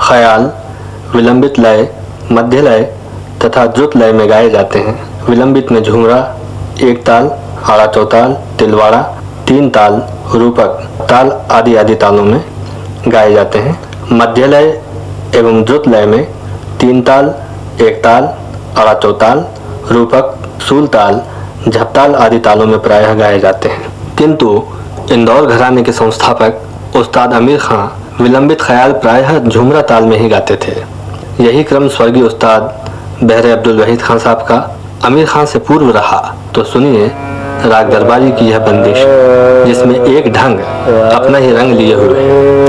ख्याल विलंबित लय, मध्य लय तथा द्रुत लय में गाए जाते हैं। विलंबित में झुमरा, एक ताल, आड़ा चौताल, तिलवाड़ा, तीन ताल, रूपक ताल आदि तालों में गाए जाते हैं। मध्य लय एवं द्रुत लय में तीन ताल, एक ताल, आड़ा चौताल, रूपक, सूल ताल, झपताल आदि तालों में प्रायः गाए जाते हैं। किंतु इंदौर घराने के संस्थापक उस्ताद अमीर खां विलंबित ख्याल प्रायः झुमरा ताल में ही गाते थे। यही क्रम स्वर्गीय उस्ताद बहरे अब्दुल वहीद खां साहब का अमीर खां से पूर्व रहा। तो सुनिए राग दरबारी की यह बंदिश, जिसमें एक ढंग अपना ही रंग लिए हुए